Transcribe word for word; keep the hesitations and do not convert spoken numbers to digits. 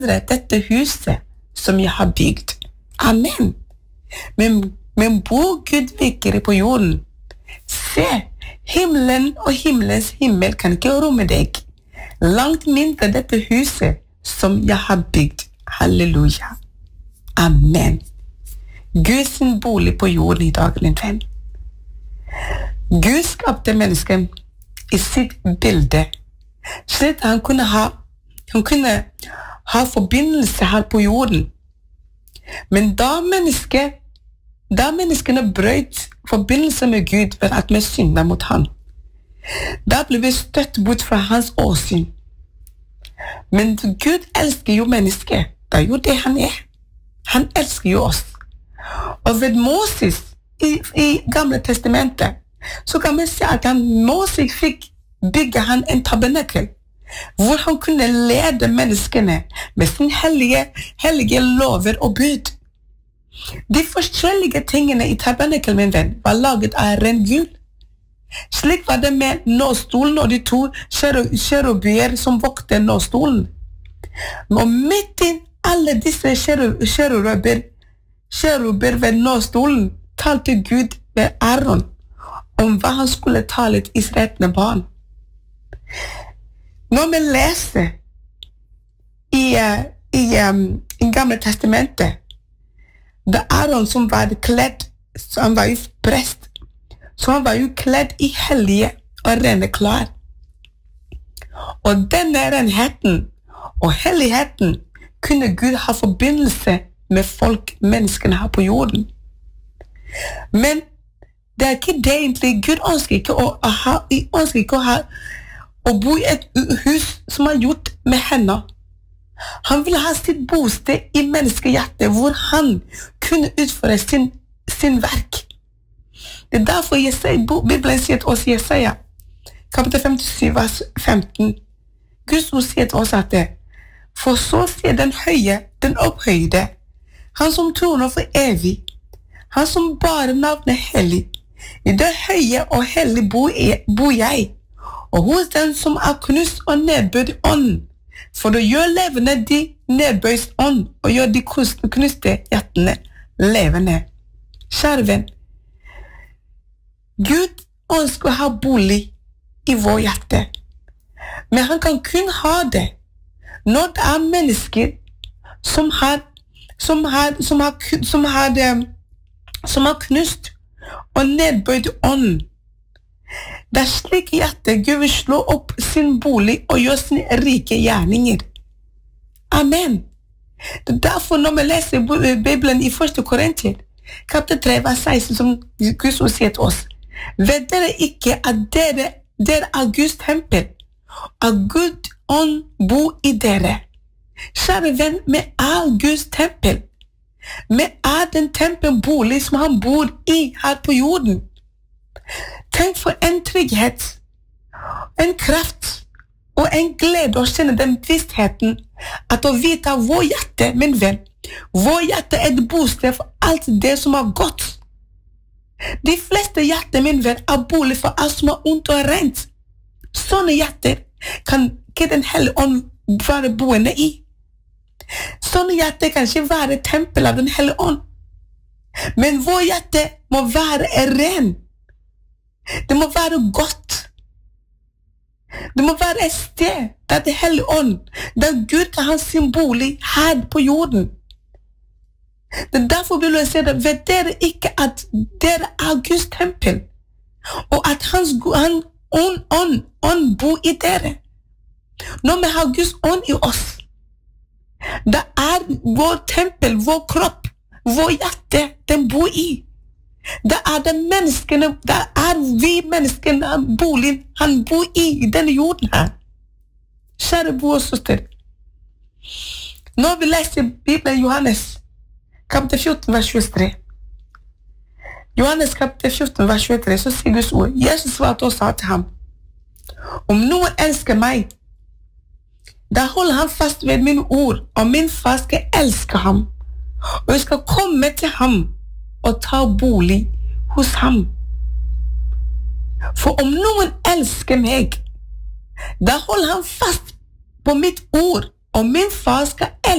dette huset som jeg har bygd. Amen. Men, men bor Gud virkelig på jorden? Se, himmelen og himmelens himmel kan ikke romme deg. Langt mindre dette huset som jeg har bygd. Halleluja. Amen. Guds bolig på jorden i dag, min venn. Gud skapte mennesket i sitt bilde, slik han kunne ha, han kunne ha forbindelse her på jorden. Men da mennesket, da menneskene brøt forbindelse med Gud ved at vi syndet mot ham, da ble vi støtt bort fra hans åsyn. Men Gud elsker jo mennesket. Det er jo det han er. Han elsker jo oss. Og ved Moses i, i Gamle Testamentet, så kan vi se at han, Moses fikk bygge han en tabernakel, hvor han kunne lede menneskene med sin hellige, hellige lover og bud. De forskjellige tingene i tabernakel, min venn, var laget av ren gull. Slik var det med nåstolen og de to kjerubier som vokte nåstolen. Og midt i alle disse kjeruber, kjeruber ved nåstolen talte Gud ved Aaron om hva han skulle tale til Israels barn. Når vi leser i, i, um, i Gamle Testamentet, det Aaron som var kledd, han var jo prest, så han var jo kledd i hellige og rene klær. Og denne renheten og helligheten kunne Gud ha forbindelse med folk, menneskene her på jorden. Men det er ikke det egentlig. Gud ønsker ikke å ha, ønsker ikke å ha å bo i et hus som er gjort med hender. Han ville ha sitt bosted i menneskehjertet, hvor han kunne utføre sin, sin verk. Det er derfor Jesaja, Bibelen sier til oss i Jesaja, kapittel femtisju, vers femten. Guds ord sier til oss at det, for så sier den høye, den opphøyde, han som troner for evig, han som bare navnet hellig. I det høye og hellige bor jeg, bor jeg, og hos den som er knust og nedbøyd ånd, for å gjøre levende de nedbøys ånd, og gjøre de knuste hjertene levende. Kjære venn, Gud ønsker å ha bolig i vår hjerte, men han kan kun ha det når det er mennesker som har, som har, som har, som har, som har knust og nedbøyd ånd. Det er slik hjertet Gud vil slå opp sin bolig og gjøre sine rike gjerninger. Amen. Det er derfor når vi leser Bibelen i første Korinter, kapittel tre, vers seksten, som Gud sier til oss, vet dere ikke at dere, dere er Guds tempel, at Gud ånd bor i dere. Kjære venn, vi er Guds tempel. Vi er den tempelbolig som han bor i her på jorden. Tenk for en trygghet, en kraft og en glede å kjenne den vissheten at å vite av vår hjerte, min venn, vår hjerte er et bosted for alt det som er godt. De fleste hjerter, min venn, er bolig for alt som er ondt og rent. Sånne hjerter kan ikke den hellige ånd være boende i. Sånne hjerter kan ikke være tempel av den hellige ånd. Men vår hjerte må være ren. Det må være godt. Det må være et sted der det hellige ånd, der Gud kan ha sin bolig her på jorden. Det er derfor vil jeg si det, vet dere ikke at dere er Guds tempel, og at hans han, ånd, ånd, ånd bor i dere. Når vi har Guds ånd i oss, det er vår tempel, vår kropp, vår hjerte, den bor i. Det er det menneskene, det er vi menneskene, boligen han bor i, i denne jorden her. Kjære bror og søster, når vi leser Bibelen Johannes, kapittel fjorten, vers tjuetre. Johannes kapittel fjorten, vers tjuetre, så sier Guds ord, Jesus svarte og sa til ham, om noen elsker meg, da holder han fast ved mine ord, og min far skal elske ham, og jeg skal komme til ham og ta bolig hos ham. For om noen elsker meg, da holder han fast på mitt ord, om min far skal